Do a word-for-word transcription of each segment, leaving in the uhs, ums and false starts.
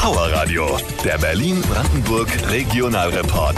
Power Radio, der Berlin-Brandenburg Regionalreport.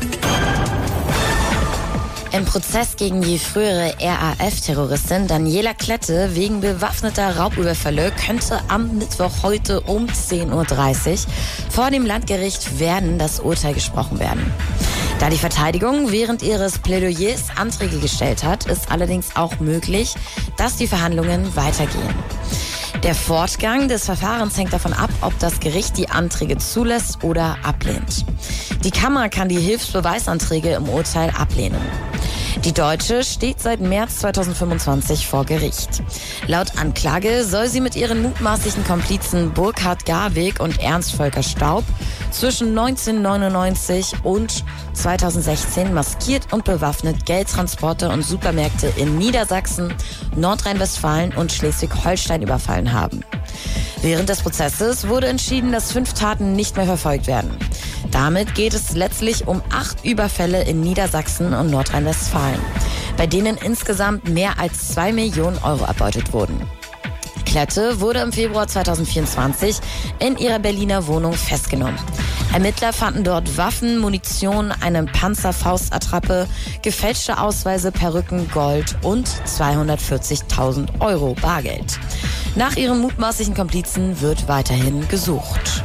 Im Prozess gegen die frühere R A F-Terroristin Daniela Klette wegen bewaffneter Raubüberfälle könnte am Mittwoch heute um zehn Uhr dreißig vor dem Landgericht Werden das Urteil gesprochen werden. Da die Verteidigung während ihres Plädoyers Anträge gestellt hat, ist allerdings auch möglich, dass die Verhandlungen weitergehen. Der Fortgang des Verfahrens hängt davon ab, ob das Gericht die Anträge zulässt oder ablehnt. Die Kammer kann die Hilfsbeweisanträge im Urteil ablehnen. Die Deutsche steht seit März zweitausendfünfundzwanzig vor Gericht. Laut Anklage soll sie mit ihren mutmaßlichen Komplizen Burkhard Garwig und Ernst Volker Staub zwischen neunzehnhundertneunundneunzig und zweitausendsechzehn maskiert und bewaffnet Geldtransporte und Supermärkte in Niedersachsen, Nordrhein-Westfalen und Schleswig-Holstein überfallen haben. Während des Prozesses wurde entschieden, dass fünf Taten nicht mehr verfolgt werden. Damit geht es letztlich um acht Überfälle in Niedersachsen und Nordrhein-Westfalen, bei denen insgesamt mehr als zwei Millionen Euro erbeutet wurden. Klette wurde im Februar zweitausendvierundzwanzig in ihrer Berliner Wohnung festgenommen. Ermittler fanden dort Waffen, Munition, eine Panzerfaustattrappe, gefälschte Ausweise, Perücken, Gold und zweihundertvierzigtausend Euro Bargeld. Nach ihren mutmaßlichen Komplizen wird weiterhin gesucht.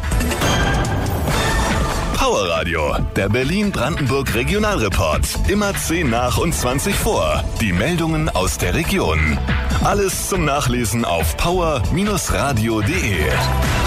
Power Radio, der Berlin-Brandenburg Regionalreport. Immer zehn nach und zwanzig vor. Die Meldungen aus der Region. Alles zum Nachlesen auf power Bindestrich radio punkt de.